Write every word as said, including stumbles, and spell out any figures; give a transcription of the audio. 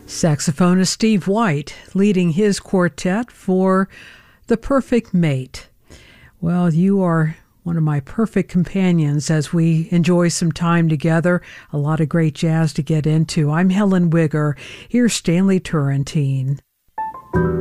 Saxophonist Steve White leading his quartet for The Perfect Mate. Well, you are one of my perfect companions as we enjoy some time together. A lot of great jazz to get into. I'm Helen Wigger. Here's Stanley Turrentine.